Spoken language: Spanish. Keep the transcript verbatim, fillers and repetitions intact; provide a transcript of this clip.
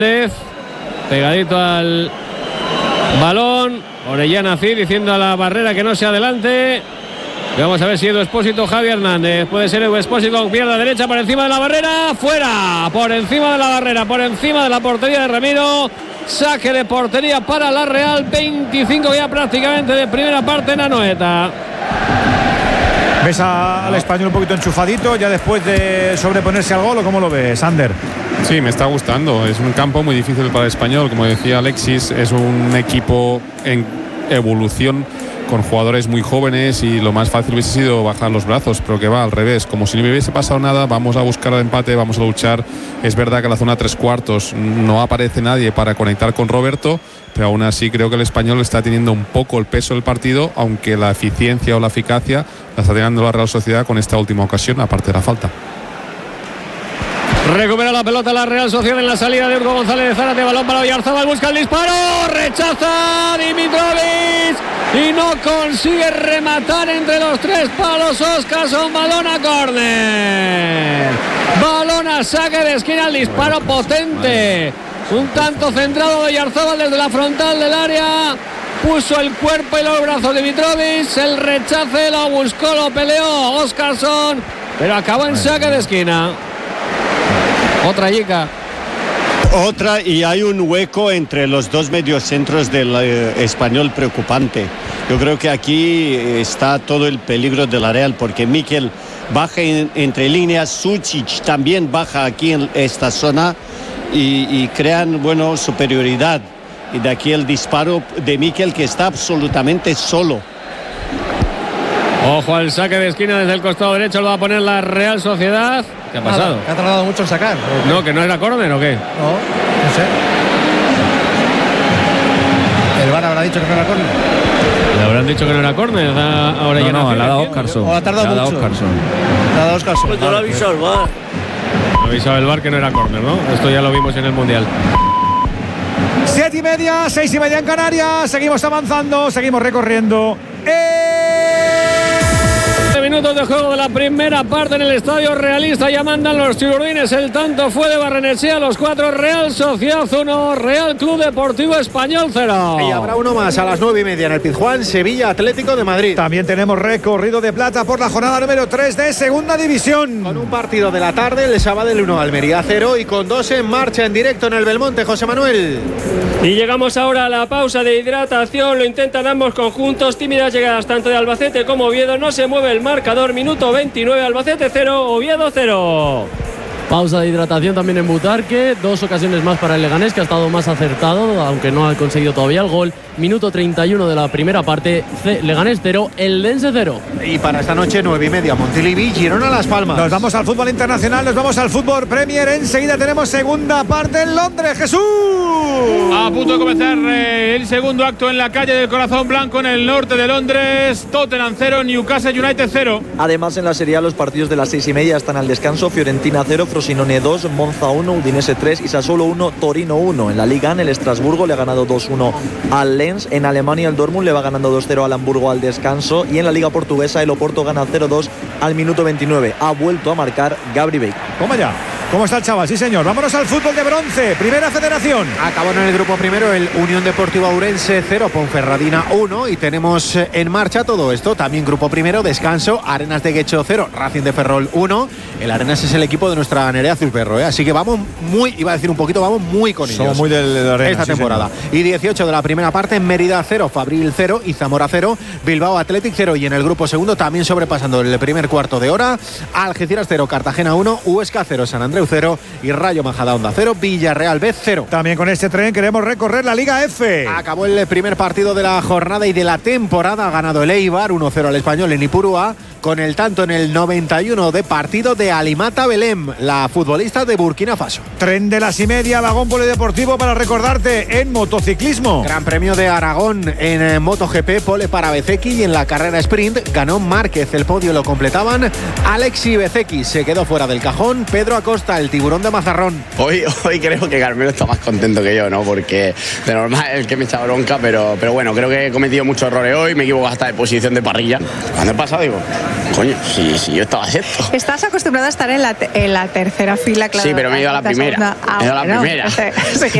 Pegadito al balón. Orellana Cid diciendo a la barrera que no se adelante. Y vamos a ver si Edu Expósito, Javi Hernández. Puede ser Edu Expósito con pierna derecha por encima de la barrera. Fuera. Por encima de la barrera. Por encima de la portería de Ramiro. Saque de portería para la Real. veinticinco ya prácticamente de primera parte en Anoeta. ¿Ves a, al Español un poquito enchufadito ya después de sobreponerse al gol o cómo lo ves, Ander? Sí, me está gustando. Es un campo muy difícil para el Español. Como decía Alexis, es un equipo en evolución con jugadores muy jóvenes y lo más fácil hubiese sido bajar los brazos, pero que va al revés. Como si no hubiese pasado nada, vamos a buscar el empate, vamos a luchar. Es verdad que en la zona tres cuartos no aparece nadie para conectar con Roberto, pero aún así creo que el Español está teniendo un poco el peso del partido, aunque la eficiencia o la eficacia la está teniendo la Real Sociedad con esta última ocasión, aparte de la falta. Recupera la pelota la Real Sociedad en la salida de Hugo González de Zárate. Balón para Oyarzabal, busca el disparo. Rechaza Dimitrovic y no consigue rematar entre los tres palos. Oscarson, balón a córner. Balón a saque de esquina, el disparo potente. Un tanto centrado de Oyarzabal desde la frontal del área. Puso el cuerpo y los brazos de Dimitrovic. El rechace lo buscó, lo peleó Oscarson, pero acabó en saque de esquina. Otra yica. Otra, y hay un hueco entre los dos mediocentros del eh, Español preocupante. Yo creo que aquí está todo el peligro de la Real, porque Mikel baja en, entre líneas, Sučić también baja aquí en esta zona y, y crean, bueno, superioridad. Y de aquí el disparo de Mikel, que está absolutamente solo. Ojo al saque de esquina desde el costado derecho, lo va a poner la Real Sociedad. ¿Qué ha pasado? ¿Que ha tardado mucho en sacar? No, que no era córner o qué. No, no sé. ¿El V A R habrá dicho que no era córner? Le habrán dicho que no era córner. Ahora no, ya no, le ha dado Oscarson. O ha tardado le ha dado mucho. Oscarson. Le ha dado Oscarson. Pues yo lo aviso al V A R. Ha avisado el V A R que no era córner, ¿no? Esto ya lo vimos en el Mundial. Siete y media, seis y media en Canarias. Seguimos avanzando, seguimos recorriendo. ¡Eh! Minutos de juego de la primera parte en el Estadio Realista. Ya mandan los chilurdines. El tanto fue de Barrenechea. Los cuatro. Real Sociedad uno, Real Club Deportivo Español cero. Y habrá uno más a las nueve y media en el Pizjuán, Sevilla Atlético de Madrid. También tenemos recorrido de plata por la jornada número tres de Segunda División. Con un partido de la tarde, el Sabadell uno, Almería cero, y con dos en marcha en directo en el Belmonte, José Manuel. Y llegamos ahora a la pausa de hidratación. Lo intentan ambos conjuntos. Tímidas llegadas tanto de Albacete como Oviedo. No se mueve el marcador. Minuto veintinueve, Albacete cero, Oviedo cero. Pausa de hidratación también en Butarque. Dos ocasiones más para el Leganés, que ha estado más acertado, aunque no ha conseguido todavía el gol. Minuto treinta y uno de la primera parte. C Leganés cero, Eldense cero. Y para esta noche, nueve y media, Montilivi, Girona Las Palmas. Nos vamos al fútbol internacional, nos vamos al fútbol Premier. Enseguida tenemos segunda parte en Londres. ¡Jesús! A punto de comenzar eh, el segundo acto en la calle del Corazón Blanco en el norte de Londres. Tottenham cero, Newcastle United cero. Además, en la Serie A los partidos de las seis y media están al descanso. Fiorentina cero, Frosinone dos, Monza uno, Udinese tres y Sassuolo uno, Torino uno. En la Liga, en el Estrasburgo le ha ganado dos uno al Lens. En Alemania, el Dortmund le va ganando dos cero al Hamburgo al descanso. Y en la Liga Portuguesa, el Oporto gana cero dos al minuto veintinueve. Ha vuelto a marcar Gabri Bake. Toma ya. ¿Cómo está el chaval? Sí, señor. Vámonos al fútbol de bronce. Primera Federación. Acabó en el grupo primero el Unión Deportiva Ourense cero, Ponferradina uno. Y tenemos en marcha todo esto. También grupo primero, descanso, Arenas de Guecho cero, Racing de Ferrol uno. El Arenas es el equipo de nuestra Nerea Azulperro, ¿eh? Así que vamos muy, iba a decir un poquito, vamos muy con ellos. Somos muy del de Arenas esta sí, temporada. Señor. Y dieciocho de la primera parte, Mérida cero, Fabril cero y Zamora cero, Bilbao Athletic cero. Y en el grupo segundo, también sobrepasando el primer cuarto de hora, Algeciras cero, Cartagena uno, Huesca cero, San Andreu cero y Rayo Majadahonda cero, Villarreal B cero. También con este tren queremos recorrer la Liga F. Acabó el primer partido de la jornada y de la temporada. Ha ganado el Eibar uno cero al Español en Ipurúa, con el tanto en el noventa y uno de partido de Alimata Belém, la futbolista de Burkina Faso. Tren de las y media, vagón polideportivo para recordarte en motociclismo. Gran Premio de Aragón en MotoGP, pole para Bezzecchi, y en la carrera sprint ganó Márquez. El podio lo completaban Alexi Bezzecchi, se quedó fuera del cajón Pedro Acosta, el tiburón de Mazarrón. Hoy, hoy creo que Carmelo está más contento que yo, ¿no? Porque de normal es el que me echa bronca, pero, pero bueno, creo que he cometido muchos errores hoy, me equivoco hasta de posición de parrilla. ¿Cuándo he pasado, digo? Coño, si, si yo estaba sexto. Estás acostumbrado a estar en la, te- en la tercera fila, claro. Sí, pero me he ido a la primera. Ah, Me he ido a la bueno, primera. Se, se